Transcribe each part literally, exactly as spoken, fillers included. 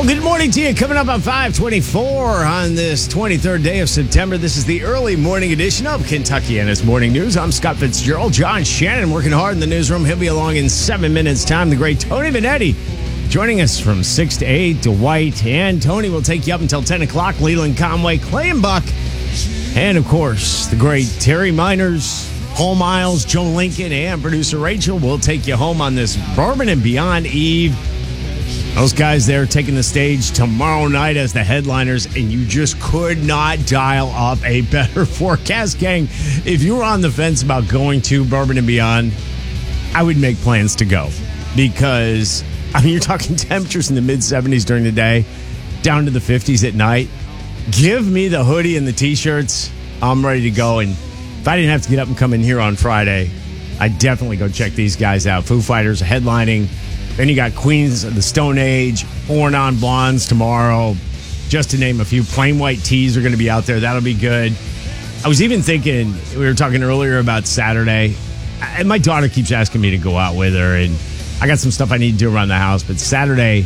Well, good morning to you. Coming up on five twenty-four on this twenty-third day of September. This is the early morning edition of Kentuckiana's Morning News. I'm Scott Fitzgerald. John Shannon working hard in the newsroom. He'll be along in seven minutes' time. The great Tony Vanetti joining us from six to eight. Dwight and Tony will take you up until ten o'clock. Leland Conway, Clay and Buck. And, of course, the great Terry Miners, Paul Miles, Joe Lincoln, and producer Rachel will take you home on this Bourbon and Beyond Eve. Those guys there taking the stage tomorrow night as the headliners, and you just could not dial up a better forecast, gang. If you were on the fence about going to Bourbon and Beyond, I would make plans to go because, I mean, you're talking temperatures in the mid seventies during the day, down to the fifties at night. Give me the hoodie and the T-shirts. I'm ready to go, and if I didn't have to get up and come in here on Friday, I'd definitely go check these guys out. Foo Fighters headlining. Then you got Queens of the Stone Age, Four Non Blondes tomorrow, just to name a few. Plain White Tees are going to be out there. That'll be good. I was even thinking, we were talking earlier about Saturday, and my daughter keeps asking me to go out with her, and I got some stuff I need to do around the house, but Saturday,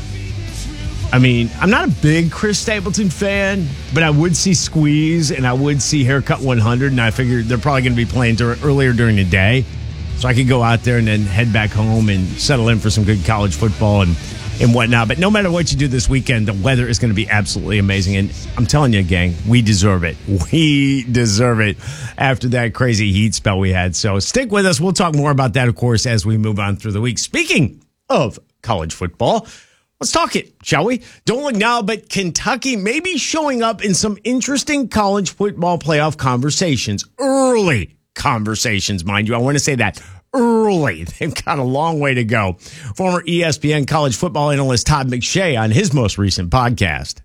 I mean, I'm not a big Chris Stapleton fan, but I would see Squeeze, and I would see Haircut one hundred, and I figured they're probably going to be playing dur- earlier during the day. So I could go out there and then head back home and settle in for some good college football and, and whatnot. But no matter what you do this weekend, the weather is going to be absolutely amazing. And I'm telling you, gang, we deserve it. We deserve it after that crazy heat spell we had. So stick with us. We'll talk more about that, of course, as we move on through the week. Speaking of college football, let's talk it, shall we? Don't look now, but Kentucky may be showing up in some interesting college football playoff conversations. Early conversations, mind you. I want to say that early. They've got a long way to go. Former E S P N college football analyst Todd McShay on his most recent podcast.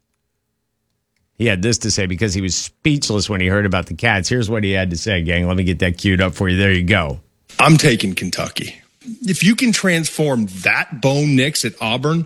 He had this to say because he was speechless when he heard about the Cats. Here's what he had to say, gang. Let me get that queued up for you. There you go. I'm taking Kentucky. If you can transform that Bo Nix at Auburn,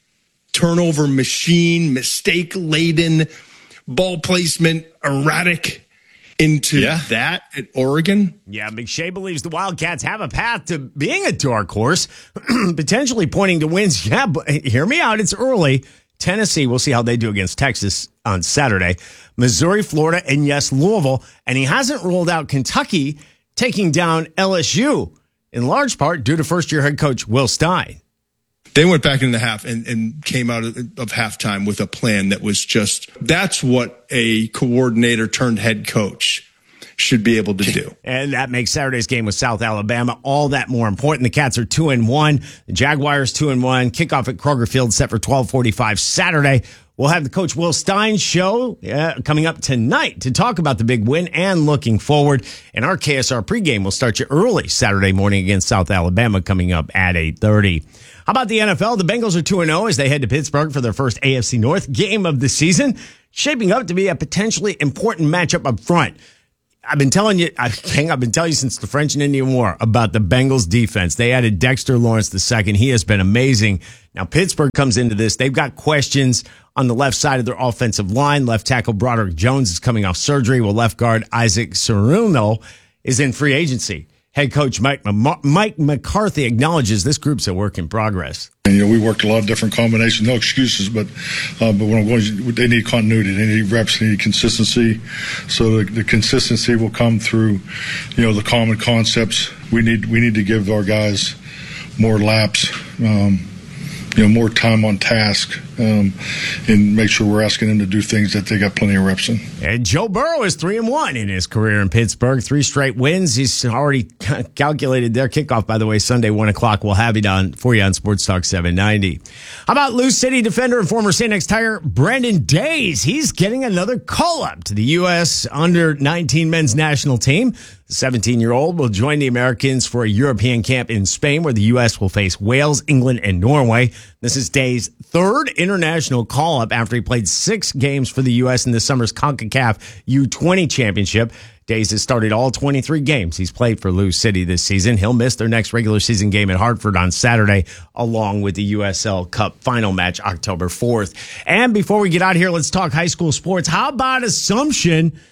turnover machine, mistake-laden, ball placement, erratic, into yeah. that at Oregon? Yeah, McShay believes the Wildcats have a path to being a dark horse, potentially pointing to wins. Yeah, but hear me out. It's early. Tennessee, we'll see how they do against Texas on Saturday. Missouri, Florida, and yes, Louisville. And he hasn't ruled out Kentucky taking down L S U, in large part due to first-year head coach Will Stein. They went back in the half and, and came out of, of halftime with a plan that was just, that's what a coordinator turned head coach should be able to do. And that makes Saturday's game with South Alabama all that more important. The Cats are two and one. The Jaguars two and one. Kickoff at Kroger Field set for twelve forty-five Saturday. We'll have the Coach Will Stein show uh, coming up tonight to talk about the big win and looking forward. And our K S R pregame will start you early Saturday morning against South Alabama coming up at eight thirty. How about the N F L? The Bengals are two and oh as they head to Pittsburgh for their first A F C North game of the season, shaping up to be a potentially important matchup up front. I've been telling you, I think I've been telling you since the French and Indian War about the Bengals defense. They added Dexter Lawrence the second. He has been amazing. Now Pittsburgh comes into this. They've got questions on the left side of their offensive line. Left tackle Broderick Jones is coming off surgery, while left guard Isaac Seruno is in free agency. Head coach Mike, Mike McCarthy acknowledges this group's a work in progress. And, you know, we worked a lot of different combinations, no excuses, but uh, but when I'm going, they need continuity, they need reps, they need consistency. So the, the consistency will come through, you know, the common concepts. We need we need to give our guys more laps, um, you know, more time on task, um, and make sure we're asking them to do things that they got plenty of reps in. And Joe Burrow is three and one in his career in Pittsburgh. Three straight wins. He's already calculated their kickoff, by the way, Sunday, one o'clock. We'll have it on for you on Sports Talk seven ninety. How about Lou City defender and former Saint X Tire Brandon Days? He's getting another call-up to the U S under nineteen men's national team. The seventeen-year-old will join the Americans for a European camp in Spain, where the U S will face Wales, England, and Norway. This is Days' third international call-up after he played six games for the U S in this summer's CONCACAF U twenty championship. Days has started all twenty-three games he's played for Lou City this season. He'll miss their next regular season game at Hartford on Saturday, along with the U S L Cup final match October fourth. And before we get out of here, let's talk high school sports. How about Assumption?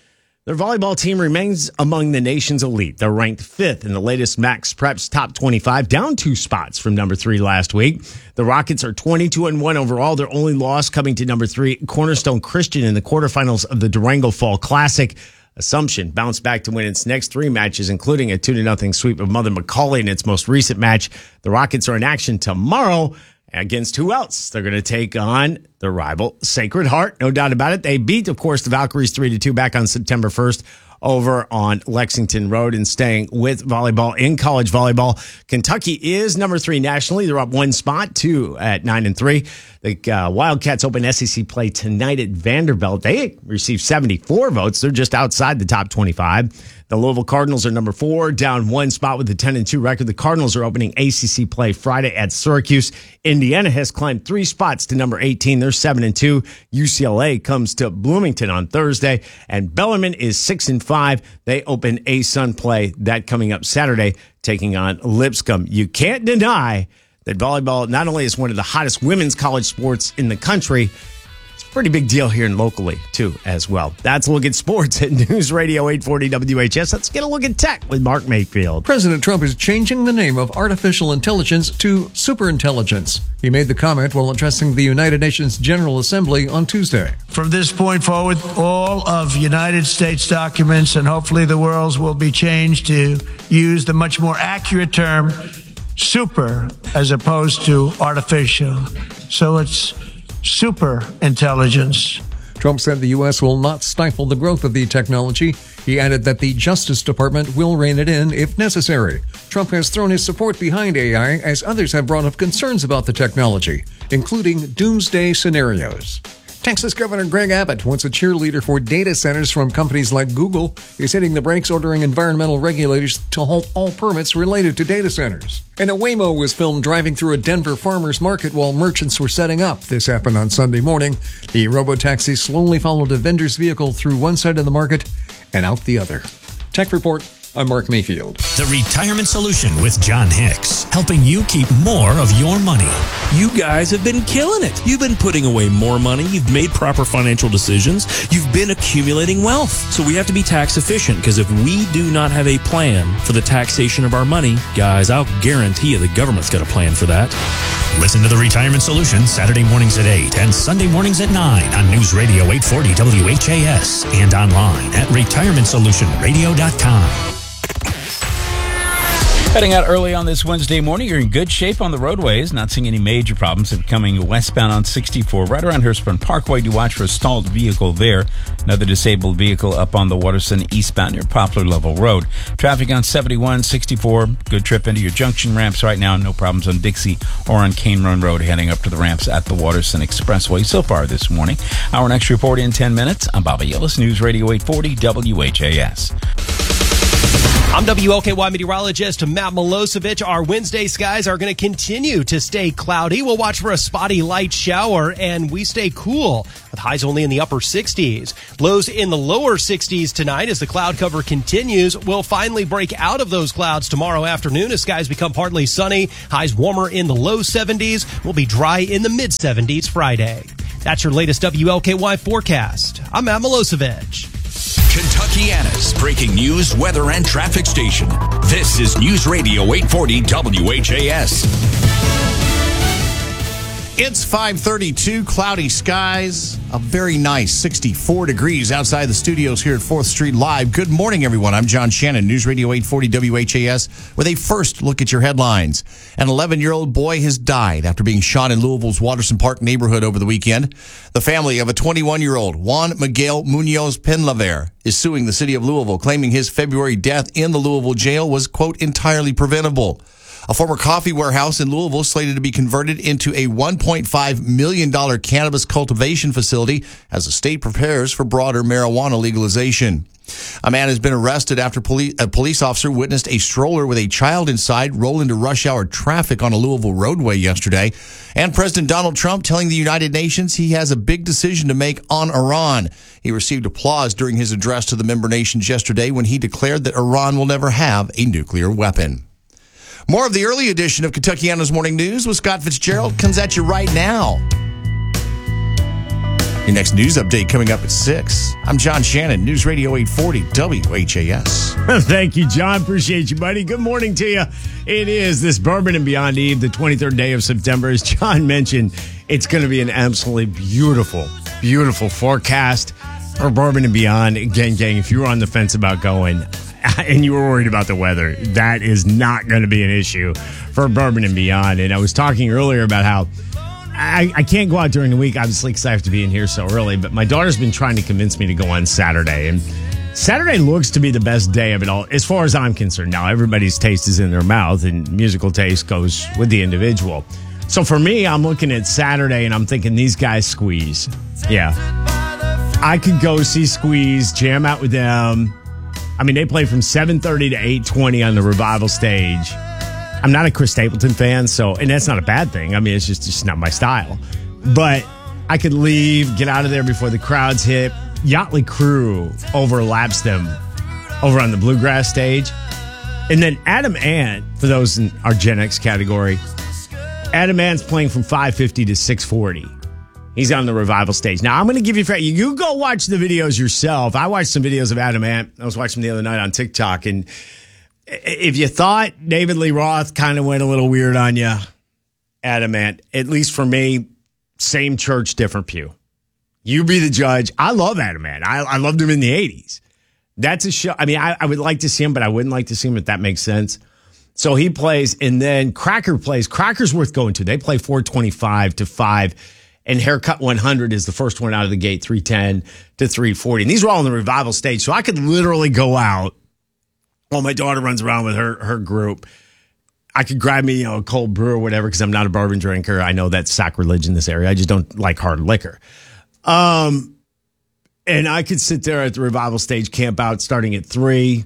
Their volleyball team remains among the nation's elite. They're ranked fifth in the latest Max Preps Top twenty-five, down two spots from number three last week. The Rockets are twenty-two and one overall. Their only loss coming to number three, Cornerstone Christian, in the quarterfinals of the Durango Fall Classic. Assumption bounced back to win its next three matches, including a two to nothing sweep of Mother McCauley in its most recent match. The Rockets are in action tomorrow. Against who else? They're going to take on the rival Sacred Heart, no doubt about it. They beat, of course, the Valkyries three to two back on September first over on Lexington Road. And staying with volleyball in college volleyball, Kentucky is number three nationally. They're up one spot, two at nine and three. The uh, Wildcats open S E C play tonight at Vanderbilt. They received seventy-four votes. They're just outside the top twenty-five. The Louisville Cardinals are number four, down one spot with a ten and two record. The Cardinals are opening A C C play Friday at Syracuse. Indiana has climbed three spots to number eighteen. They're seven and two. U C L A comes to Bloomington on Thursday, and Bellarmine is six and five. They open A S U N play, that coming up Saturday, taking on Lipscomb. You can't deny that volleyball not only is one of the hottest women's college sports in the country, pretty big deal here and locally, too, as well. That's a look at sports at News Radio eight forty W H S. Let's get a look at tech with Mark Mayfield. President Trump is changing the name of artificial intelligence to superintelligence. He made the comment while addressing the United Nations General Assembly on Tuesday. From this point forward, all of United States documents and hopefully the world's will be changed to use the much more accurate term super as opposed to artificial. So it's super intelligence. Trump said the U S will not stifle the growth of the technology. He added that the Justice Department will rein it in if necessary. Trump has thrown his support behind A I as others have brought up concerns about the technology, including doomsday scenarios. Texas Governor Greg Abbott, once a cheerleader for data centers from companies like Google, is hitting the brakes, ordering environmental regulators to halt all permits related to data centers. And a Waymo was filmed driving through a Denver farmer's market while merchants were setting up. This happened on Sunday morning. The robotaxi slowly followed a vendor's vehicle through one side of the market and out the other. Tech Report. I'm Mark Mayfield. The Retirement Solution with John Hicks, helping you keep more of your money. You guys have been killing it. You've been putting away more money. You've made proper financial decisions. You've been accumulating wealth. So we have to be tax efficient, because if we do not have a plan for the taxation of our money, guys, I'll guarantee you the government's got a plan for that. Listen to The Retirement Solution Saturday mornings at eight and Sunday mornings at nine on News Radio eight forty W H A S and online at retirement solution radio dot com. Heading out early on this Wednesday morning, you're in good shape on the roadways. Not seeing any major problems. If coming westbound on sixty-four, right around Hurstbourne Parkway, do watch for a stalled vehicle there. Another disabled vehicle up on the Waterson eastbound near Poplar Level Road. Traffic on seventy-one, sixty-four. Good trip into your junction ramps right now. No problems on Dixie or on Cane Run Road heading up to the ramps at the Waterson Expressway so far this morning. Our next report in ten minutes. I'm Bobby Yellis, News Radio eight forty W H A S. I'm W L K Y meteorologist Matt Milosevic. Our Wednesday skies are going to continue to stay cloudy. We'll watch for a spotty light shower, and we stay cool with highs only in the upper sixties. Lows in the lower sixties tonight as the cloud cover continues. We'll finally break out of those clouds tomorrow afternoon as skies become partly sunny. Highs warmer in the low seventies. We'll be dry in the mid seventies Friday. That's your latest W L K Y forecast. I'm Matt Milosevic. Kentuckiana's breaking news, weather, and traffic station. This is News Radio eight forty W H A S. It's five thirty-two, cloudy skies, a very nice sixty-four degrees outside the studios here at fourth Street Live. Good morning, everyone. I'm John Shannon, News Radio eight forty W H A S, with a first look at your headlines. An eleven-year-old boy has died after being shot in Louisville's Watterson Park neighborhood over the weekend. The family of a twenty-one-year-old, Juan Miguel Munoz Penlaver, is suing the city of Louisville, claiming his February death in the Louisville jail was, quote, entirely preventable. A former coffee warehouse in Louisville slated to be converted into a one point five million dollars cannabis cultivation facility as the state prepares for broader marijuana legalization. A man has been arrested after police, a police officer witnessed a stroller with a child inside roll into rush hour traffic on a Louisville roadway yesterday. And President Donald Trump telling the United Nations he has a big decision to make on Iran. He received applause during his address to the member nations yesterday when he declared that Iran will never have a nuclear weapon. More of the early edition of Kentuckiana's Morning News with Scott Fitzgerald comes at you right now. Your next news update coming up at six. I'm John Shannon, News Radio eight forty W H A S. Thank you, John. Appreciate you, buddy. Good morning to you. It is this Bourbon and Beyond Eve, the twenty-third day of September. As John mentioned, it's going to be an absolutely beautiful, beautiful forecast for Bourbon and Beyond. Again, gang, if you were on the fence about going and you were worried about the weather, that is not going to be an issue for Bourbon and Beyond. And I was talking earlier about how I, I can't go out during the week, obviously, because I have to be in here so early. But my daughter's been trying to convince me to go on Saturday. And Saturday looks to be the best day of it all, as far as I'm concerned. Now, everybody's taste is in their mouth, and musical taste goes with the individual. So for me, I'm looking at Saturday, and I'm thinking these guys Squeeze. Yeah. I could go see Squeeze, jam out with them. I mean, they play from seven thirty to eight twenty on the Revival stage. I'm not a Chris Stapleton fan, so, and that's not a bad thing. I mean, it's just, just not my style. But I could leave, get out of there before the crowds hit. Yachtly Crew overlaps them over on the Bluegrass stage. And then Adam Ant, for those in our Gen X category, Adam Ant's playing from five fifty to six forty. He's on the Revival stage. Now, I'm going to give you, you go watch the videos yourself. I watched some videos of Adam Ant. I was watching them the other night on TikTok, and if you thought David Lee Roth kind of went a little weird on you, Adam Ant, at least for me, same church, different pew. You be the judge. I love Adam Ant. I, I loved him in the eighties. That's a show. I mean, I, I would like to see him, but I wouldn't like to see him if that makes sense. So he plays, and then Cracker plays. Cracker's worth going to. They play four twenty-five to five, and Haircut one hundred is the first one out of the gate, three ten to three forty. And these are all on the Revival stage, so I could literally go out while my daughter runs around with her her group. I could grab me, you know, a cold brew or whatever, because I'm not a bourbon drinker. I know that's sacrilege in this area. I just don't like hard liquor. Um, and I could sit there at the Revival stage, camp out starting at three,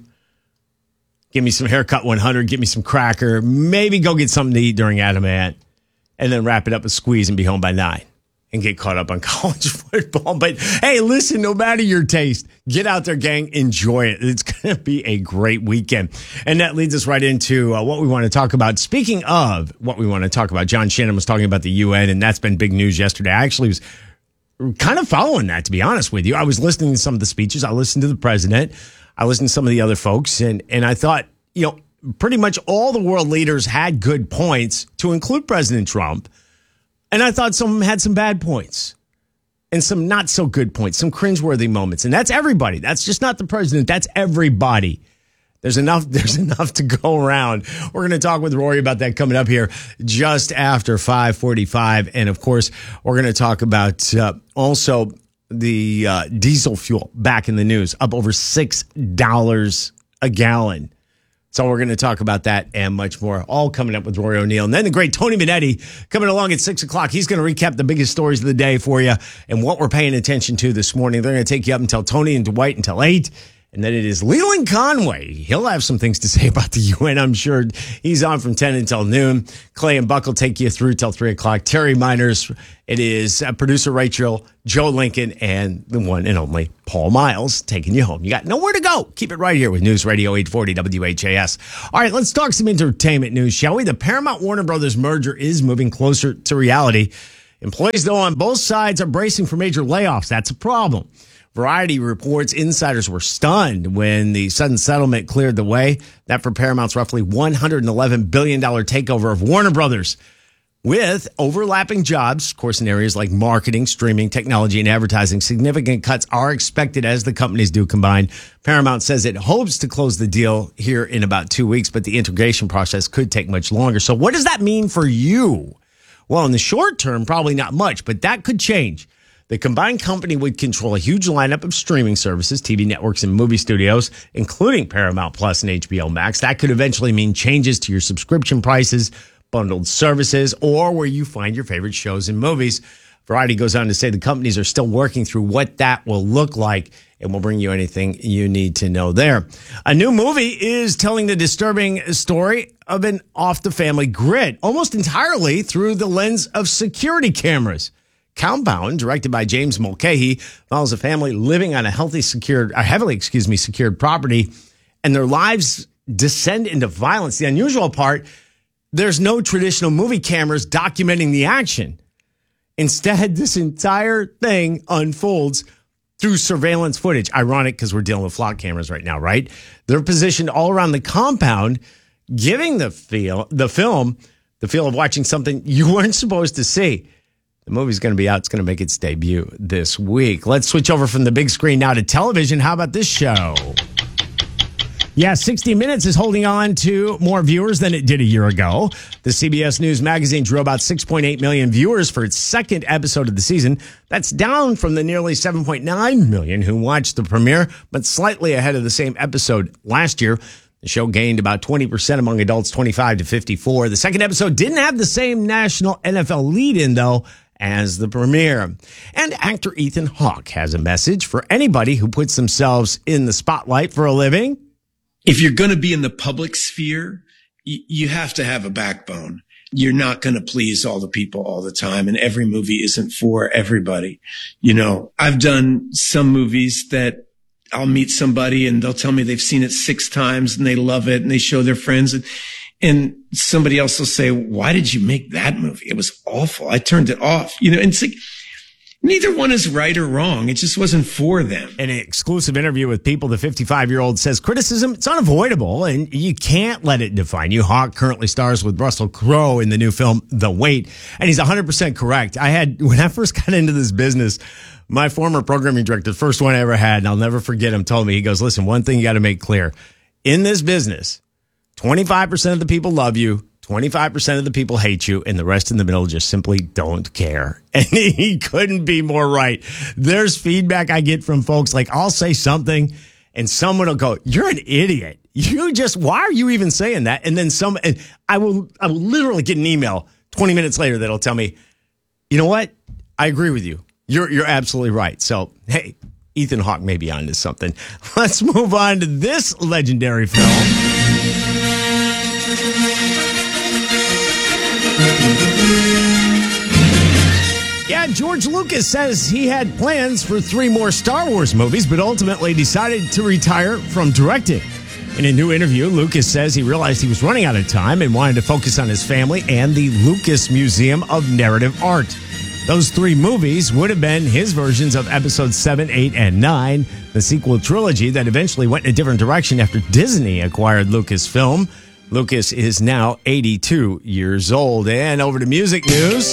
give me some Haircut one hundred, get me some Cracker, maybe go get something to eat during Adam Ant, and then wrap it up with Squeeze and be home by nine. And get caught up on college football. But hey, listen, no matter your taste, get out there, gang. Enjoy it. It's going to be a great weekend. And that leads us right into uh, what we want to talk about. Speaking of what we want to talk about, John Shannon was talking about the U N, and that's been big news yesterday. I actually was kind of following that, to be honest with you. I was listening to some of the speeches. I listened to the president. I listened to some of the other folks. And, and I thought, you know, pretty much all the world leaders had good points, to include President Trump. And I thought some of them had some bad points and some not so good points, some cringeworthy moments. And that's everybody. That's just not the president. That's everybody. There's enough, there's enough to go around. We're going to talk with Rory about that coming up here just after five forty-five. And of course, we're going to talk about uh, also the uh, diesel fuel back in the news, up over six dollars a gallon. So we're going to talk about that and much more, all coming up with Rory O'Neill. And then the great Tony Benetti coming along at six o'clock. He's going to recap the biggest stories of the day for you and what we're paying attention to this morning. They're going to take you up until Tony and Dwight until eight. And then it is Leland Conway. He'll have some things to say about the U N, I'm sure. He's on from ten until noon. Clay and Buck will take you through till three o'clock. Terry Miners. It is uh, producer Rachel, Joe Lincoln, and the one and only Paul Miles taking you home. You got nowhere to go. Keep it right here with News Radio eight forty W H A S. All right, let's talk some entertainment news, shall we? The Paramount-Warner Brothers merger is moving closer to reality. Employees, though, on both sides are bracing for major layoffs. That's a problem. Variety reports insiders were stunned when the sudden settlement cleared the way. That for Paramount's roughly one hundred eleven billion dollars takeover of Warner Brothers. With overlapping jobs, of course, in areas like marketing, streaming, technology, and advertising, significant cuts are expected as the companies do combine. Paramount says it hopes to close the deal here in about two weeks, but the integration process could take much longer. So what does that mean for you? Well, in the short term, probably not much, but that could change. The combined company would control a huge lineup of streaming services, T V networks, and movie studios, including Paramount Plus and H B O Max. That could eventually mean changes to your subscription prices, bundled services, or where you find your favorite shows and movies. Variety goes on to say the companies are still working through what that will look like, and we'll bring you anything you need to know there. A new movie is telling the disturbing story of an off-the-family grid, almost entirely through the lens of security cameras. Compound, directed by James Mulcahy, follows a family living on a healthy, secured, a heavily, excuse me, secured property, and their lives descend into violence. The unusual part, there's no traditional movie cameras documenting the action. Instead, this entire thing unfolds through surveillance footage. Ironic because we're dealing with flock cameras right now, right? They're positioned all around the compound, giving the feel, the film, the feel of watching something you weren't supposed to see. The movie's going to be out. It's going to make its debut this week. Let's switch over from the big screen now to television. How about this show? Yeah, sixty minutes is holding on to more viewers than it did a year ago. The C B S News magazine drew about six point eight million viewers for its second episode of the season. That's down from the nearly seven point nine million who watched the premiere, but slightly ahead of the same episode last year. The show gained about twenty percent among adults twenty-five to fifty-four. The second episode didn't have the same national N F L lead-in, though, as the premiere. And actor Ethan Hawke has a message for anybody who puts themselves in the spotlight for a living. If you're going to be in the public sphere, y- you have to have a backbone. You're not going to please all the people all the time, and every movie isn't for everybody. You know, I've done some movies that I'll meet somebody and they'll tell me they've seen it six times and they love it and they show their friends, and, and somebody else will say, why did you make that movie? It was awful. I turned it off. You know, and it's like, neither one is right or wrong. It just wasn't for them. In an exclusive interview with People, the fifty-five-year-old says criticism, it's unavoidable, and you can't let it define you. Hawke currently stars with Russell Crowe in the new film, The Wait, and he's one hundred percent correct. I had, when I first got into this business, my former programming director, the first one I ever had, and I'll never forget him, told me, he goes, listen, one thing you got to make clear. In this business, twenty-five percent of the people love you, twenty-five percent of the people hate you, and the rest in the middle just simply don't care. And he couldn't be more right. There's feedback I get from folks, like I'll say something and someone will go, you're an idiot. You just, why are you even saying that? And then some, and I will, I will literally get an email twenty minutes later that'll tell me, you know what? I agree with you. You're, you're absolutely right. So, hey, Ethan Hawke may be onto something. Let's move on to this legendary film. Yeah, George Lucas says he had plans for three more Star Wars movies, but ultimately decided to retire from directing. In a new interview, Lucas says he realized he was running out of time and wanted to focus on his family and the Lucas Museum of Narrative Art. Those three movies would have been his versions of episodes seven, eight, and nine, the sequel trilogy that eventually went in a different direction after Disney acquired Lucasfilm. Lucas is now eighty-two years old. And over to music news.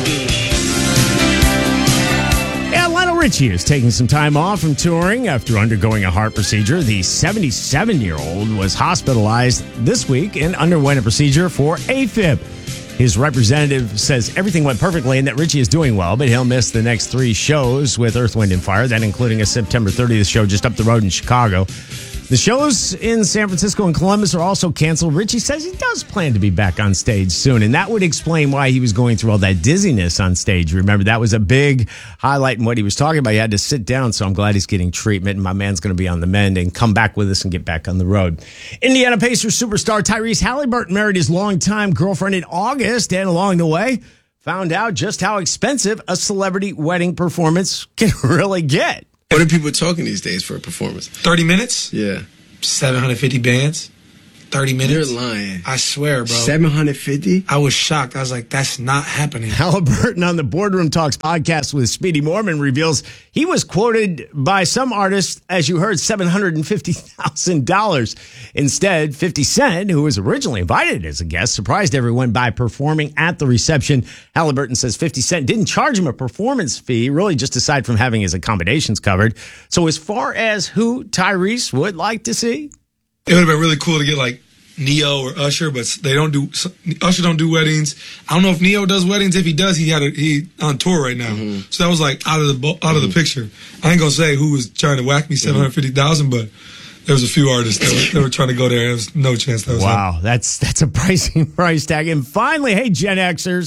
Yeah, Lionel Richie is taking some time off from touring after undergoing a heart procedure. The seventy-seven-year-old was hospitalized this week and underwent a procedure for AFib. His representative says everything went perfectly and that Richie is doing well, but he'll miss the next three shows with Earth, Wind, and Fire, that including a September thirtieth show just up the road in Chicago. The shows in San Francisco and Columbus are also canceled. Richie says he does plan to be back on stage soon, and that would explain why he was going through all that dizziness on stage. Remember, that was a big highlight in what he was talking about. He had to sit down, so I'm glad he's getting treatment, and my man's going to be on the mend and come back with us and get back on the road. Indiana Pacers superstar Tyrese Halliburton married his longtime girlfriend in August, and along the way, found out just how expensive a celebrity wedding performance can really get. What are people talking these days for a performance? thirty minutes? Yeah. seven hundred fifty bands. thirty minutes. You're lying. I swear, bro. seven hundred fifty? I was shocked. I was like, that's not happening. Halliburton on the Boardroom Talks podcast with Speedy Mormon reveals he was quoted by some artists, as you heard, seven hundred fifty thousand dollars. Instead, fifty Cent, who was originally invited as a guest, surprised everyone by performing at the reception. Halliburton says fifty Cent didn't charge him a performance fee, really just aside from having his accommodations covered. So as far as who Tyrese would like to see, it would have been really cool to get like Neo or Usher, but they don't do Usher don't do weddings. I don't know if Neo does weddings. If he does, he had a, he on tour right now. Mm-hmm. So that was like out of the out mm-hmm. of the picture. I ain't gonna say who was trying to whack me seven hundred fifty thousand, but there was a few artists that were, that were trying to go there. There was no chance that was wow. Happening. That's that's a pricey price tag. And finally, hey Gen Xers.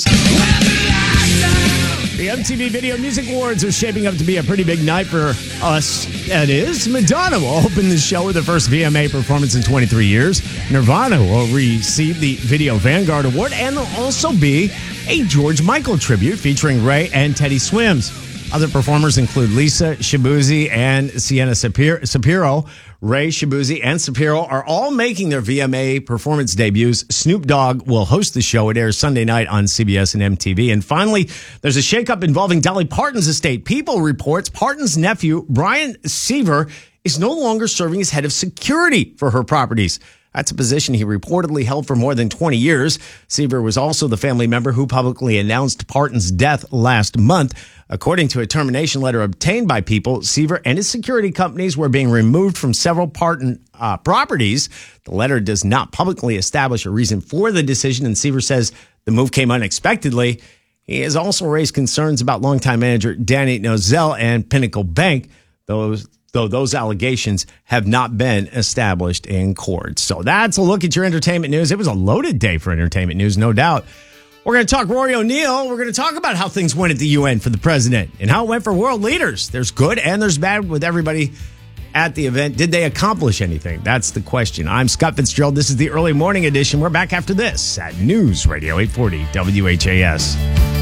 The M T V Video Music Awards are shaping up to be a pretty big night for us. That is, Madonna will open the show with her first V M A performance in twenty-three years. Nirvana will receive the Video Vanguard Award, and there'll also be a George Michael tribute featuring Ray and Teddy Swims. Other performers include Lisa Shibuzi and Sienna Sapiro. Ray Shibuzi and Sapiro are all making their V M A performance debuts. Snoop Dogg will host the show. It airs Sunday night on C B S and M T V. And finally, there's a shakeup involving Dolly Parton's estate. People reports Parton's nephew, Brian Seaver, is no longer serving as head of security for her properties. That's a position he reportedly held for more than twenty years. Seaver was also the family member who publicly announced Parton's death last month. According to a termination letter obtained by People, Seaver and his security companies were being removed from several Parton uh, properties. The letter does not publicly establish a reason for the decision, and Seaver says the move came unexpectedly. He has also raised concerns about longtime manager Danny Nozell and Pinnacle Bank, those though those allegations have not been established in court. So that's a look at your entertainment news. It was a loaded day for entertainment news, no doubt. We're going to talk Rory O'Neal. We're going to talk about how things went at the U N for the president and how it went for world leaders. There's good and there's bad with everybody at the event. Did they accomplish anything? That's the question. I'm Scott Fitzgerald. This is the early morning edition. We're back after this at News Radio eight forty W H A S.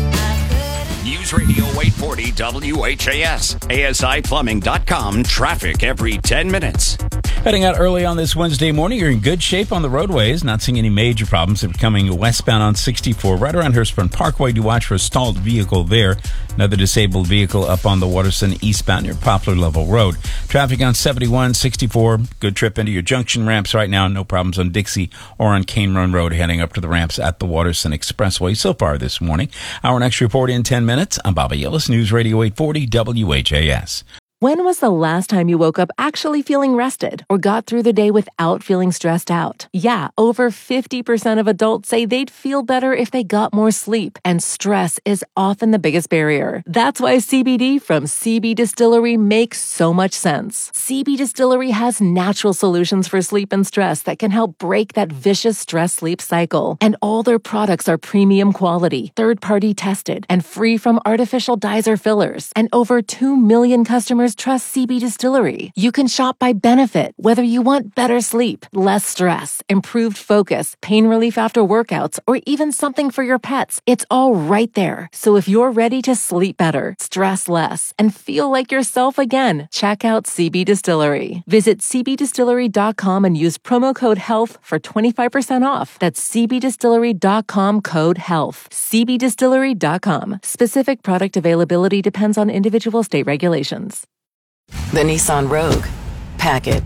News Radio eight forty W H A S. A S I plumbing dot com. Traffic every ten minutes. Heading out early on this Wednesday morning, you're in good shape on the roadways. Not seeing any major problems. If you're coming westbound on sixty-four, right around Hurstbourne Parkway, do watch for a stalled vehicle there. Another disabled vehicle up on the Waterson eastbound near Poplar Level Road. Traffic on seventy-one, sixty-four. Good trip into your junction ramps right now. No problems on Dixie or on Cane Run Road heading up to the ramps at the Waterson Expressway so far this morning. Our next report in ten minutes. I'm Bobby Ellis, News Radio eight forty W H A S. When was the last time you woke up actually feeling rested or got through the day without feeling stressed out? Yeah, over fifty percent of adults say they'd feel better if they got more sleep, and stress is often the biggest barrier. That's why C B D from C B Distillery makes so much sense. C B Distillery has natural solutions for sleep and stress that can help break that vicious stress-sleep cycle. And all their products are premium quality, third-party tested, and free from artificial dyes or fillers. And over two million customers trust C B Distillery. You can shop by benefit, whether you want better sleep, less stress, improved focus, pain relief after workouts, or even something for your pets. It's all right there. So if you're ready to sleep better, stress less, and feel like yourself again, check out C B Distillery. Visit C B distillery dot com and use promo code HEALTH for twenty-five percent off. That's C B distillery dot com code HEALTH. C B distillery dot com. Specific product availability depends on individual state regulations. The Nissan Rogue. Pack it.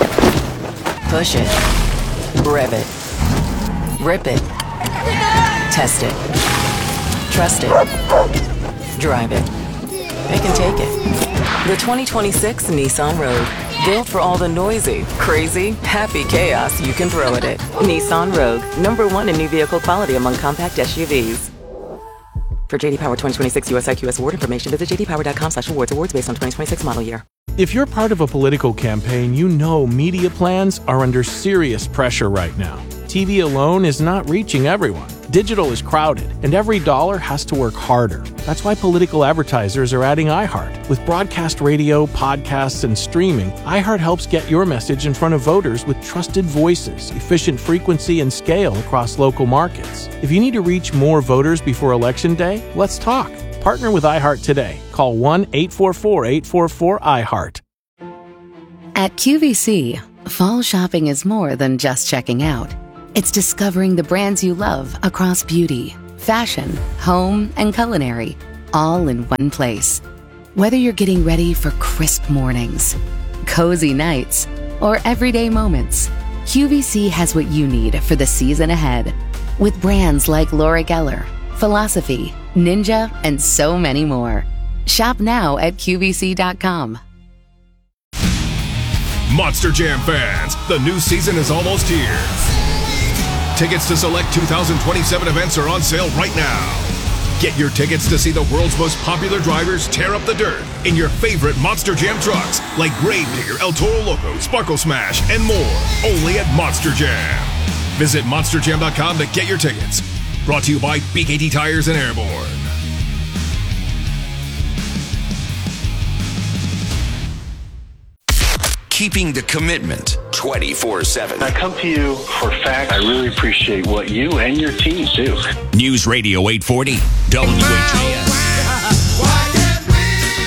Push it. Rev it. Rip it. Test it. Trust it. Drive it. They can take it. The twenty twenty-six Nissan Rogue. Built for all the noisy, crazy, happy chaos you can throw at it. Nissan Rogue. Number one in new vehicle quality among compact S U Vs. For J D Power twenty twenty-six U S I Q S award information, visit j d power dot com slash awards. Awards based on twenty twenty-six model year. If you're part of a political campaign, you know media plans are under serious pressure right now. T V alone is not reaching everyone. Digital is crowded, and every dollar has to work harder. That's why political advertisers are adding iHeart. With broadcast radio, podcasts, and streaming, iHeart helps get your message in front of voters with trusted voices, efficient frequency, and scale across local markets. If you need to reach more voters before Election Day, let's talk. Partner with iHeart today. Call one eight four four, eight four four, I heart. At Q V C, fall shopping is more than just checking out. It's discovering the brands you love across beauty, fashion, home, and culinary, all in one place. Whether you're getting ready for crisp mornings, cozy nights, or everyday moments, Q V C has what you need for the season ahead. With brands like Laura Geller, Philosophy, Ninja, and so many more. Shop now at Q V C dot com. Monster Jam fans, the new season is almost here. Tickets to select two thousand twenty-seven events are on sale right now. Get your tickets to see the world's most popular drivers tear up the dirt in your favorite Monster Jam trucks like Grave Digger, El Toro Loco, Sparkle Smash, and more. Only at Monster Jam. Visit monster jam dot com to get your tickets. Brought to you by B K T Tires and Airborne. Keeping the commitment twenty-four seven. I come to you for facts. I really appreciate what you and your team do. News Radio eight forty W H A S.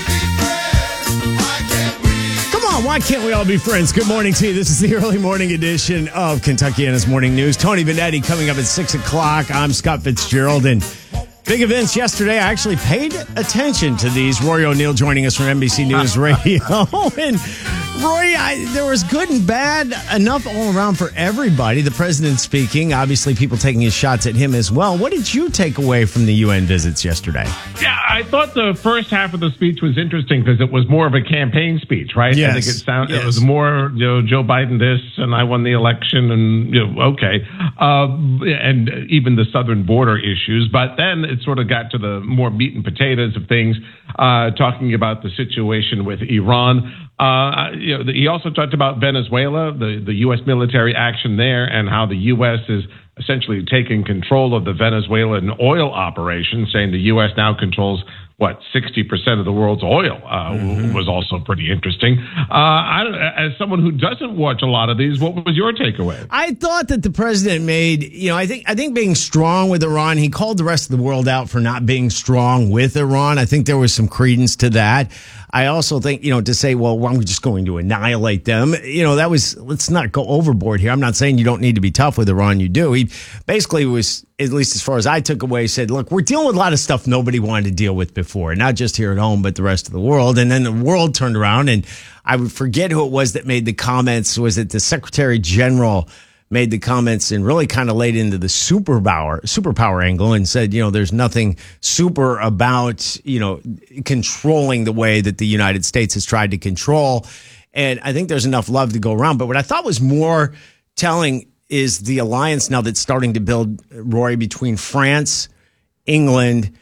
Why can't we all be friends? Good morning to you. This is the early morning edition of Kentuckiana's Morning News. Tony Benetti coming up at six o'clock. I'm Scott Fitzgerald. And big events yesterday. I actually paid attention to these. Roy O'Neill joining us from N B C News Radio. And Roy, I, there was good and bad enough all around for everybody. The president speaking, obviously people taking his shots at him as well. What did you take away from the U N visits yesterday? Yeah, I thought the first half of the speech was interesting because it was more of a campaign speech, right? Yes. I think it sounded yes. it was more, you know, Joe Biden this and I won the election and, you know, okay. Uh, and even the southern border issues. But then it sort of got to the more meat and potatoes of things, uh, talking about the situation with Iran. Uh, you know, he also talked about Venezuela, the, the U S military action there, and how the U S is essentially taking control of the Venezuelan oil operation, saying the U S now controls, what, sixty percent of the world's oil, uh, mm-hmm. was also pretty interesting. Uh, I don't, as someone who doesn't watch a lot of these, what was your takeaway? I thought that the president made, you know, I think I think being strong with Iran, he called the rest of the world out for not being strong with Iran. I think there was some credence to that. I also think, you know, to say, well, I'm just going to annihilate them, you know, that was, let's not go overboard here. I'm not saying you don't need to be tough with Iran. You do. He basically was, at least as far as I took away, said, look, we're dealing with a lot of stuff nobody wanted to deal with before, not just here at home, but the rest of the world. And then the world turned around, and I would forget who it was that made the comments. Was it the Secretary General made the comments and really kind of laid into the superpower superpower angle and said, you know, there's nothing super about, you know, controlling the way that the United States has tried to control. And I think there's enough love to go around. But what I thought was more telling is the alliance now that's starting to build, Roy, between France, England,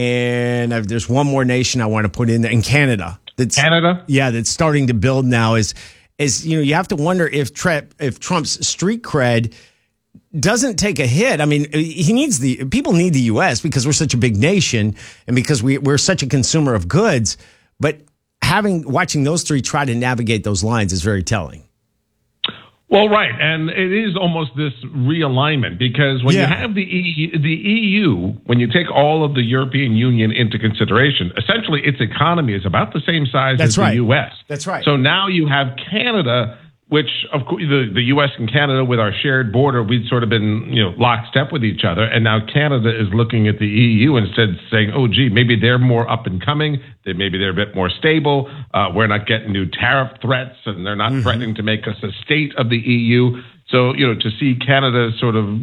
and I've, there's one more nation I want to put in there, and Canada. That's, Canada? Yeah, that's starting to build now is, is, you know, you have to wonder if Tre- if Trump's street cred doesn't take a hit. I mean, he needs the, people need the U S because we're such a big nation and because we, we're such a consumer of goods. But having, watching those three try to navigate those lines is very telling. Well, right, and it is almost this realignment because when yeah. you have the E U, the E U, when you take all of the European Union into consideration, essentially its economy is about the same size That's as right. the U S. That's right. So now you have Canada, which of course the, the U S and Canada with our shared border, we'd sort of been, you know, lockstep with each other, and now Canada is looking at the E U instead saying, oh, gee, maybe they're more up and coming. They, maybe they're a bit more stable. Uh, we're not getting new tariff threats, and they're not mm-hmm. threatening to make us a state of the E U. So, you know, to see Canada sort of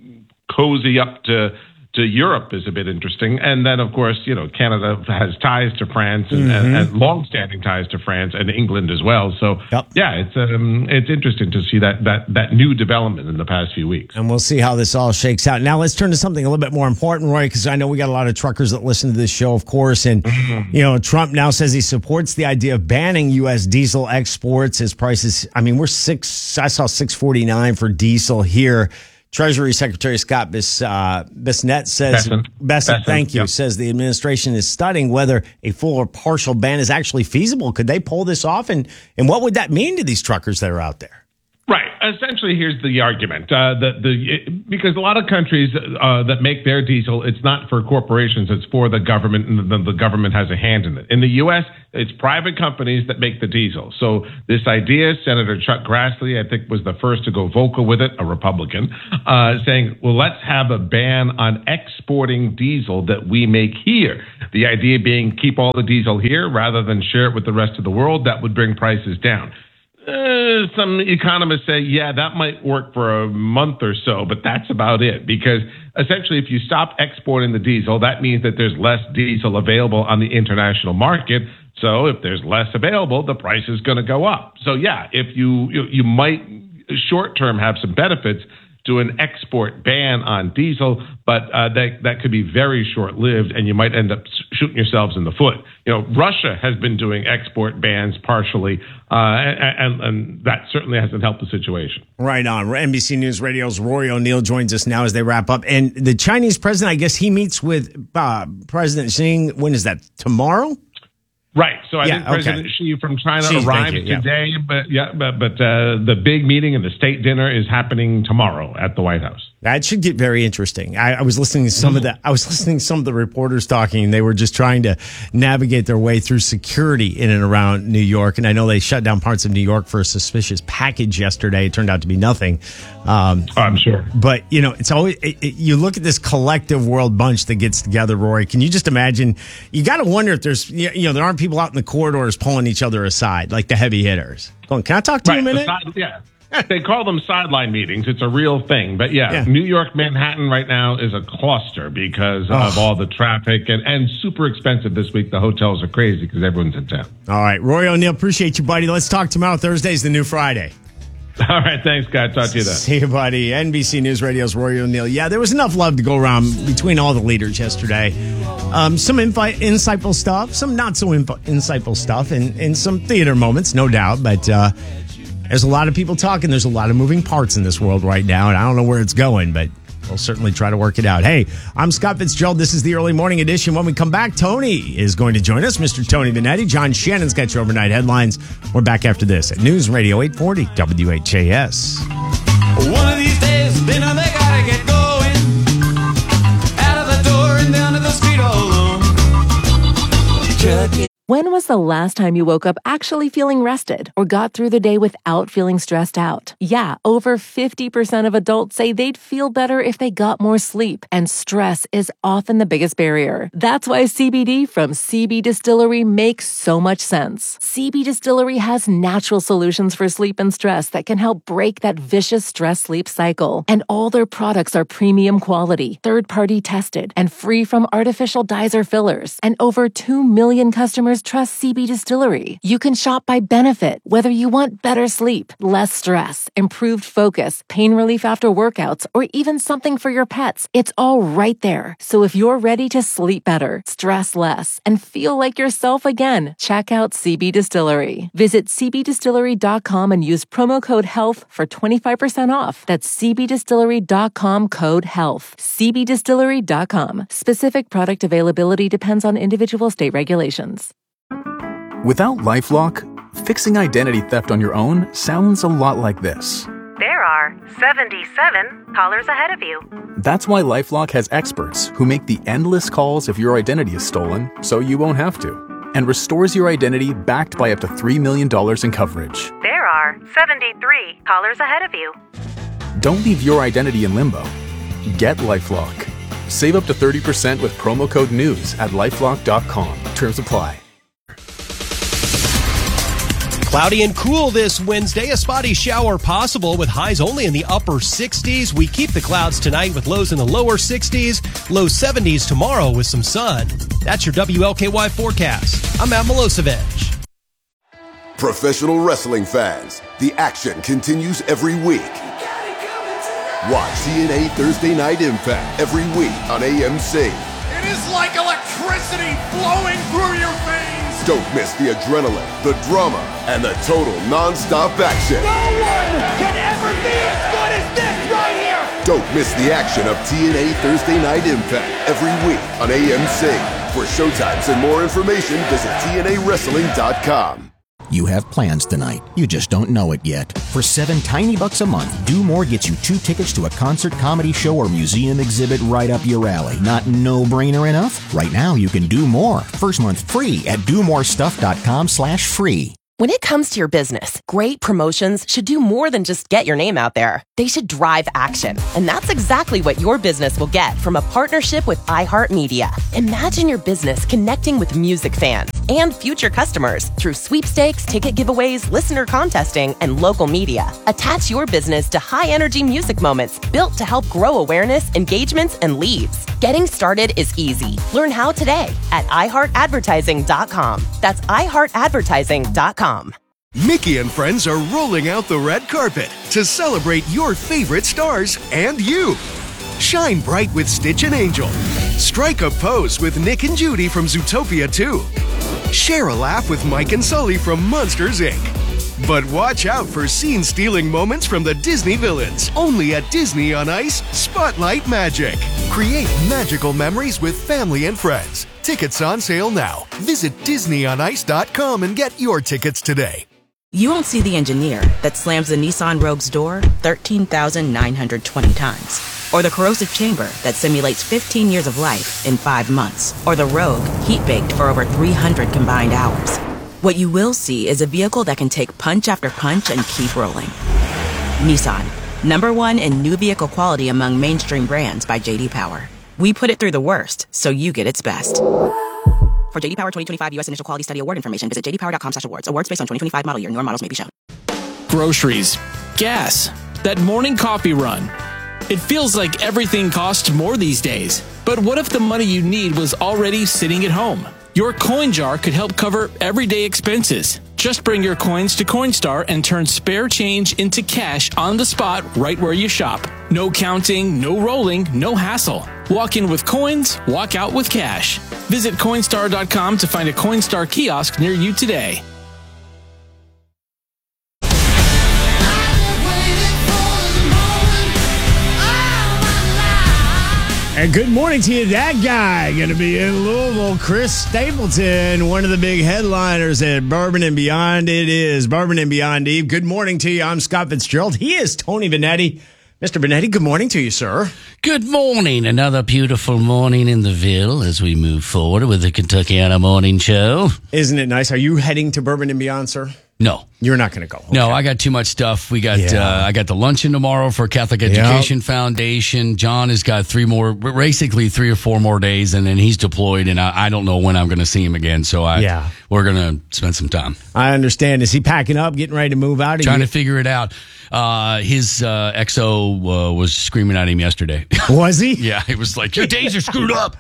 cozy up to to Europe is a bit interesting. And then, of course, you know, Canada has ties to France and, mm-hmm. and, and long-standing ties to France and England as well. So, yep. yeah, it's um, it's interesting to see that, that that new development in the past few weeks. And we'll see how this all shakes out. Now, let's turn to something a little bit more important, Roy, because I know we got a lot of truckers that listen to this show, of course. And, mm-hmm. you know, Trump now says he supports the idea of banning U S diesel exports. His prices, I mean, we're six, I saw six forty-nine for diesel here. Treasury Secretary Scott Bis, uh, Bissett says, Besson. Besson, Besson, thank you, yep. says the administration is studying whether a full or partial ban is actually feasible. Could they pull this off? And, and what would that mean to these truckers that are out there? Right. Essentially, here's the argument. Uh, that the because a lot of countries uh, that make their diesel, it's not for corporations, it's for the government, and the, the government has a hand in it. In the U S, it's private companies that make the diesel. So this idea, Senator Chuck Grassley, I think, was the first to go vocal with it, a Republican, uh, saying, well, let's have a ban on exporting diesel that we make here. The idea being keep all the diesel here rather than share it with the rest of the world. That would bring prices down. Uh, some economists say, yeah, that might work for a month or so, but that's about it. Because essentially, if you stop exporting the diesel, that means that there's less diesel available on the international market. So if there's less available, the price is going to go up. So yeah, if you, you, you might short term have some benefits to an export ban on diesel, but uh, that that could be very short-lived, and you might end up shooting yourselves in the foot. You know, Russia has been doing export bans partially, uh, and, and that certainly hasn't helped the situation. Right on. N B C News Radio's Roy O'Neill joins us now as they wrap up. And the Chinese president, I guess he meets with uh, President Xi. When is that? Tomorrow? Right. So I Yeah, think President okay. Xi from China Xi, thank arrived you, yeah. today, but yeah, but but uh, the big meeting and the state dinner is happening tomorrow at the White House. That should get very interesting. I, I was listening to some of the I was listening to some of the reporters talking, and they were just trying to navigate their way through security in and around New York. And I know they shut down parts of New York for a suspicious package yesterday. It turned out to be nothing. Um, I'm sure. But you know, it's always it, it, you look at this collective world bunch that gets together. Rory, can you just imagine? You got to wonder if there's you know there aren't people out in the corridors pulling each other aside like the heavy hitters. Going, can I talk to Right, you a the minute? side- yeah. They call them sideline meetings. It's a real thing. But yeah, Yeah. New York, Manhattan right now is a cluster because of all the traffic and, and super expensive this week. The hotels are crazy because everyone's in town. All right, Rory O'Neill, appreciate you, buddy. Let's talk tomorrow. Thursday's the new Friday. All right, thanks, guys. Talk to you then. See you, buddy. N B C News Radio's Rory O'Neill. Yeah, there was enough love to go around between all the leaders yesterday. Um, some infi- insightful stuff, some not so inf- insightful stuff, and, and some theater moments, no doubt. But uh, there's a lot of people talking. There's a lot of moving parts in this world right now, and I don't know where it's going, but we'll certainly try to work it out. Hey, I'm Scott Fitzgerald. This is the early morning edition. When we come back, Tony is going to join us, Mister Tony Benetti. John Shannon's got your overnight headlines. We're back after this at News Radio eight forty W H A S. One of these days, then I gotta get going. Out of the door and down to the street all alone. Chuck. When was the last time you woke up actually feeling rested or got through the day without feeling stressed out? Yeah, over fifty percent of adults say they'd feel better if they got more sleep, and stress is often the biggest barrier. That's why C B D from C B Distillery makes so much sense. C B Distillery has natural solutions for sleep and stress that can help break that vicious stress-sleep cycle. And all their products are premium quality, third-party tested, and free from artificial dyes or fillers. And over two million customers trust C B Distillery. You can shop by benefit, whether you want better sleep, less stress, improved focus, pain relief after workouts, or even something for your pets. It's all right there. So if you're ready to sleep better, stress less, and feel like yourself again, check out C B Distillery. Visit c b distillery dot com and use promo code HEALTH for twenty-five percent off. That's c b distillery dot com code HEALTH. c b distillery dot com. Specific product availability depends on individual state regulations. Without LifeLock, fixing identity theft on your own sounds a lot like this. There are seventy-seven callers ahead of you. That's why LifeLock has experts who make the endless calls if your identity is stolen, so you won't have to, and restores your identity backed by up to three million dollars in coverage. There are seventy-three callers ahead of you. Don't leave your identity in limbo. Get LifeLock. Save up to thirty percent with promo code NEWS at lifelock dot com. Terms apply. Cloudy and cool this Wednesday. A spotty shower possible with highs only in the upper sixties. We keep the clouds tonight with lows in the lower sixties, low seventies tomorrow with some sun. That's your W L K Y forecast. I'm Matt Milosevic. Professional wrestling fans, the action continues every week. Watch T N A Thursday Night Impact every week on A M C. It is like electricity flowing through your veins. Don't miss the adrenaline, the drama, and the total non-stop action. No one can ever be as good as this right here. Don't miss the action of T N A Thursday Night Impact every week on A M C. For showtimes and more information, visit T N A wrestling dot com. You have plans tonight. You just don't know it yet. For seven tiny bucks a month, Do More gets you two tickets to a concert, comedy show, or museum exhibit right up your alley. Not no-brainer enough? Right now, you can do more. First month free at do more stuff dot com slash free. When it comes to your business, great promotions should do more than just get your name out there. They should drive action. And that's exactly what your business will get from a partnership with iHeartMedia. Imagine your business connecting with music fans and future customers through sweepstakes, ticket giveaways, listener contesting, and local media. Attach your business to high-energy music moments built to help grow awareness, engagements, and leads. Getting started is easy. Learn how today at i heart advertising dot com. That's i heart advertising dot com. Mickey and friends are rolling out the red carpet to celebrate your favorite stars and you. Shine bright with Stitch and Angel. Strike a pose with Nick and Judy from Zootopia two. Share a laugh with Mike and Sully from Monsters, Incorporated. But watch out for scene-stealing moments from the Disney villains. Only at Disney on Ice, Spotlight Magic. Create magical memories with family and friends. Tickets on sale now. Visit disney on ice dot com and get your tickets today. You won't see the engineer that slams the Nissan Rogue's door thirteen thousand nine hundred twenty times. Or the corrosive chamber that simulates fifteen years of life in five months. Or the Rogue heat-baked for over three hundred combined hours. What you will see is a vehicle that can take punch after punch and keep rolling. Nissan, number one in new vehicle quality among mainstream brands by J D Power. We put it through the worst, so you get its best. For J D Power twenty twenty-five U S Initial Quality Study Award information, visit j d power dot com slash awards. Awards based on twenty twenty-five model year. Newer models may be shown. Groceries, gas, that morning coffee run. It feels like everything costs more these days. But what if the money you need was already sitting at home? Your coin jar could help cover everyday expenses. Just bring your coins to Coinstar and turn spare change into cash on the spot right where you shop. No counting, no rolling, no hassle. Walk in with coins, walk out with cash. Visit Coinstar dot com to find a Coinstar kiosk near you today. And good morning to you. That guy going to be in Louisville, Chris Stapleton, one of the big headliners at Bourbon and Beyond. It is Bourbon and Beyond Eve. Good morning to you. I'm Scott Fitzgerald. He is Tony Benetti. Mister Benetti, good morning to you, sir. Good morning. Another beautiful morning in the Ville as we move forward with the Kentuckiana Morning Show. Isn't it nice? Are you heading to Bourbon and Beyond, sir? No. You're not going to go. Okay. No, I got too much stuff. We got Yeah. uh, I got the luncheon tomorrow for Catholic Education Foundation. John has got three more, basically three or four more days, and then he's deployed, and I, I don't know when I'm going to see him again. So I, Yeah. we're going to spend some time I understand. Is he packing up, getting ready to move out? trying you- to figure it out. Uh, his uh, X O uh, was screaming at him yesterday. Was he? Yeah, he was like, "Your days are screwed up."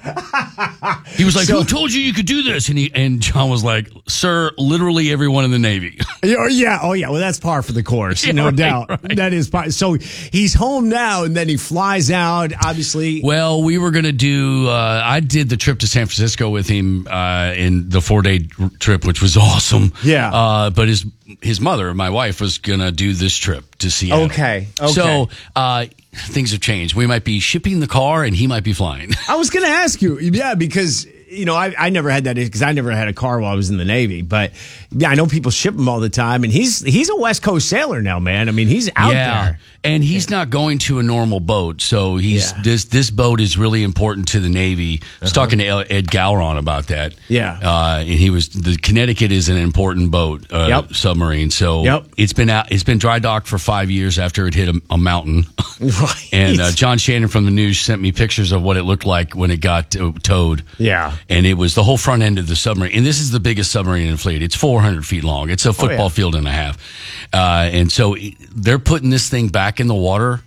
He was like, "Who told you you could do this?" And he and John was like, "Sir, literally everyone in the Navy." Oh, yeah. Oh, yeah. Well, that's par for the course. Yeah, no right, doubt. right. That is par. So he's home now, and then he flies out, obviously. Well, we were going to do, uh, I did the trip to San Francisco with him uh, in the four day trip, which was awesome. Yeah. Uh, but his his mother, my wife, was going to do this trip to Seattle. Okay. Okay. So uh, things have changed. We might be shipping the car and he might be flying. I was going to ask you, yeah, because, you know, I, I never had that because I never had a car while I was in the Navy. But, yeah, I know people ship them all the time. And he's he's a West Coast sailor now, man. I mean, he's out yeah. there. And he's not going to a normal boat. So he's Yeah. this this boat is really important to the Navy. I was talking to Ed Gowron about that. Yeah. Uh, and he was the Connecticut is an important boat, uh, Yep. submarine. So Yep. it's been out, it's been dry docked for five years after it hit a, a mountain. Right. And uh, John Shannon from the news sent me pictures of what it looked like when it got uh, towed. Yeah. And it was the whole front end of the submarine. And this is the biggest submarine in the fleet. It's four hundred feet long. It's a football Oh, yeah. field and a half. Uh, and so they're putting this thing back in the water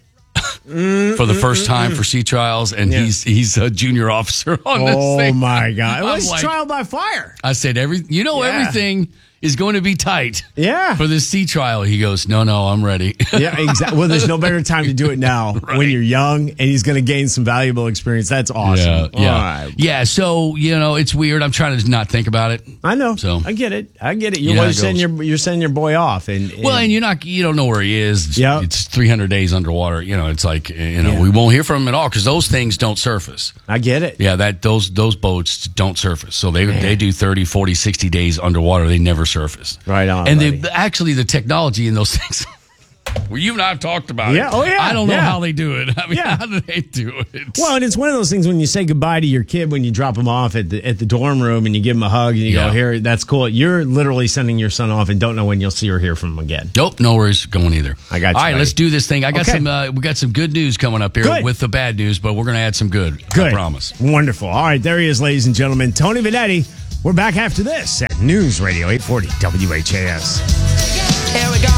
for the first time for sea trials. And Yeah. he's he's a junior officer on this Oh, thing. my God. It I'm was like- trial by fire. I said, every you know, Yeah. everything is going to be tight Yeah. for this sea trial. He goes, no, no, I'm ready. Yeah, exactly. Well, there's no better time to do it now when you're young and he's going to gain some valuable experience. That's awesome. Yeah, yeah. All right. Yeah, so, you know, it's weird. I'm trying to not think about it. I know. So I get it. I get it. You're, You know how you're it sending goes. your you're sending your boy off, and, and Well, and you're not, you don't know where he is. It's, Yeah. it's three hundred days underwater. You know, it's like, you know, Yeah. we won't hear from him at all because those things don't surface. I get it. Yeah, that those those boats don't surface. So they Man. they do thirty, forty, sixty days underwater. They never surface. Right on. And buddy. they, actually, the technology in those things. Well, you and I have talked about Yeah, it. oh, yeah, I don't know yeah. how they do it. I mean, Yeah. how do they do it? Well, and it's one of those things when you say goodbye to your kid when you drop him off at the at the dorm room and you give him a hug and you Yeah. go, "Here, that's cool." You're literally sending your son off and don't know when you'll see or hear from him again. Nope, no worries going either. I got you, All right, buddy. let's do this thing. I got Okay. some. Uh, we got some good news coming up here Good. with the bad news, but we're going to add some good. Good. I promise. Wonderful. All right, there he is, ladies and gentlemen. Tony Benetti. We're back after this at News Radio eight forty W H A S. Here we go.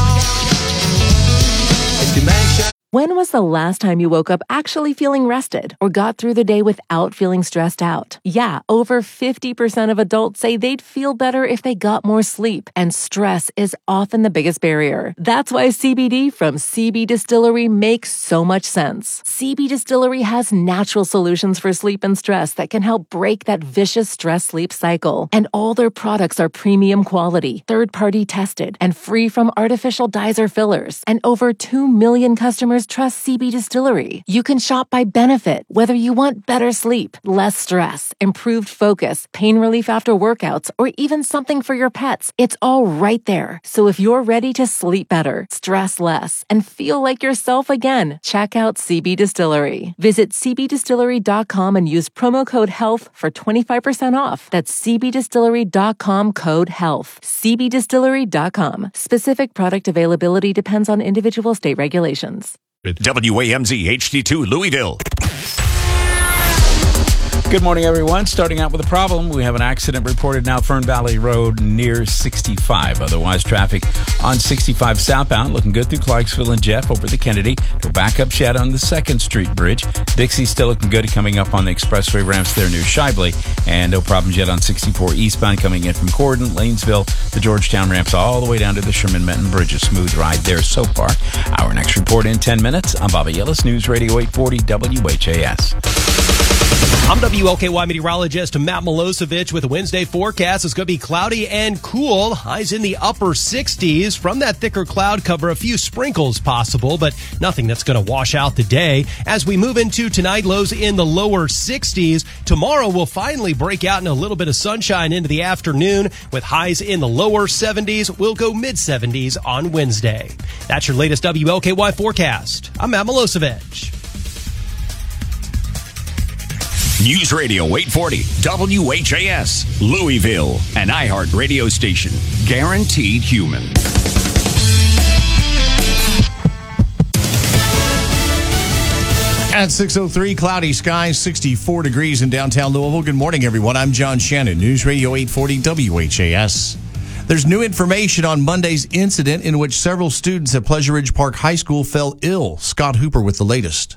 If you make sure. When was the last time you woke up actually feeling rested or got through the day without feeling stressed out? Yeah, over fifty percent of adults say they'd feel better if they got more sleep, and stress is often the biggest barrier. That's why C B D from C B Distillery makes so much sense. C B Distillery has natural solutions for sleep and stress that can help break that vicious stress-sleep cycle. And all their products are premium quality, third-party tested, and free from artificial dyes or fillers. And over two million customers customers trust C B Distillery. You can shop by benefit, whether you want better sleep, less stress, improved focus, pain relief after workouts, or even something for your pets. It's all right there. So if you're ready to sleep better, stress less, and feel like yourself again, check out C B Distillery. Visit c b distillery dot com and use promo code HEALTH for twenty-five percent off. That's c b distillery dot com code HEALTH. c b distillery dot com. Specific product availability depends on individual state regulations. W A M Z H D two Louisville. Good morning, everyone. Starting out with a problem. We have an accident reported now Fern Valley Road near sixty-five. Otherwise, traffic on sixty-five southbound looking good through Clarksville and Jeff over the Kennedy. Go back up Shed on the second Street Bridge. Dixie still looking good coming up on the expressway ramps there near Shively. And no problems yet on sixty-four eastbound coming in from Corden, Lanesville, the Georgetown ramps all the way down to the Sherman-Menton Bridge. A smooth ride there so far. Our next report in ten minutes. I'm Bobby Yellis, News Radio eight forty W H A S. I'm W L K Y meteorologist Matt Milosevic with a Wednesday forecast. It's going to be cloudy and cool. Highs in the upper sixties. From that thicker cloud cover, a few sprinkles possible, but nothing that's going to wash out the day. As we move into tonight, lows in the lower sixties. Tomorrow we'll finally break out in a little bit of sunshine into the afternoon with highs in the lower seventies. We'll go mid-seventies on Wednesday. That's your latest W L K Y forecast. I'm Matt Milosevic. News Radio eight forty W H A S, Louisville, an iHeart radio station. Guaranteed human. At six oh three, cloudy skies, sixty-four degrees in downtown Louisville. Good morning, everyone. I'm John Shannon, News Radio eight forty W H A S. There's new information on Monday's incident in which several students at Pleasure Ridge Park High School fell ill. Scott Hooper with the latest.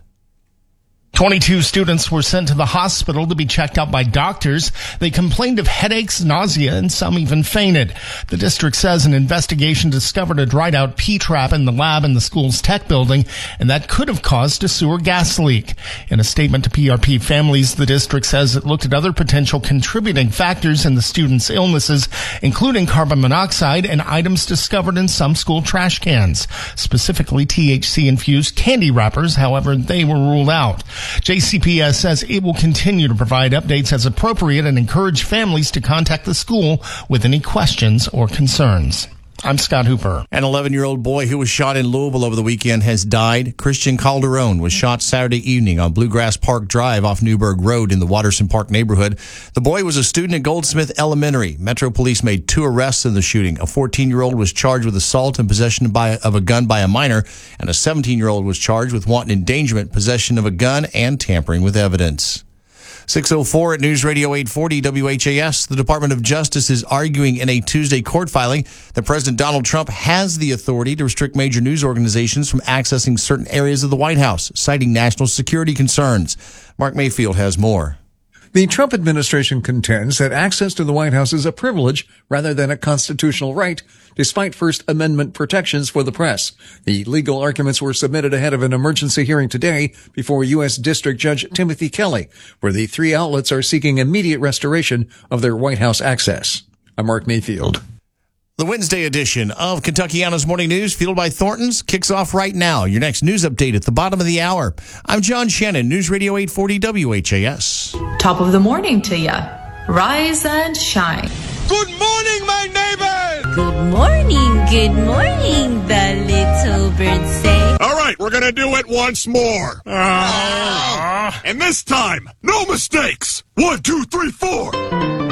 twenty-two students were sent to the hospital to be checked out by doctors. They complained of headaches, nausea, and some even fainted. The district says an investigation discovered a dried out P-trap in the lab in the school's tech building, and that could have caused a sewer gas leak. In a statement to P R P families, the district says it looked at other potential contributing factors in the students' illnesses, including carbon monoxide and items discovered in some school trash cans, specifically T H C-infused candy wrappers. However, they were ruled out. J C P S says it will continue to provide updates as appropriate and encourage families to contact the school with any questions or concerns. I'm Scott Hooper. An eleven-year-old boy who was shot in Louisville over the weekend has died. Christian Calderon was shot Saturday evening on Bluegrass Park Drive off Newburgh Road in the Watterson Park neighborhood. The boy was a student at Goldsmith Elementary. Metro Police made two arrests in the shooting. A fourteen-year-old was charged with assault and possession by, of a gun by a minor, and a seventeen-year-old was charged with wanton endangerment, possession of a gun, and tampering with evidence. six oh four at News Radio eight forty W H A S. The Department of Justice is arguing in a Tuesday court filing that President Donald Trump has the authority to restrict major news organizations from accessing certain areas of the White House, citing national security concerns. Mark Mayfield has more. The Trump administration contends that access to the White House is a privilege rather than a constitutional right, despite First Amendment protections for the press. The legal arguments were submitted ahead of an emergency hearing today before U S District Judge Timothy Kelly, where the three outlets are seeking immediate restoration of their White House access. I'm Mark Mayfield. The Wednesday edition of Kentuckiana's Morning News, fueled by Thornton's, kicks off right now. Your next news update at the bottom of the hour. I'm John Shannon, News Radio eight forty W H A S. Top of the morning to ya. Rise and shine. Good morning, my neighbors! Good morning, good morning, the little birds say. All right, we're gonna do it once more. Uh, and this time, no mistakes. One, two, three, four.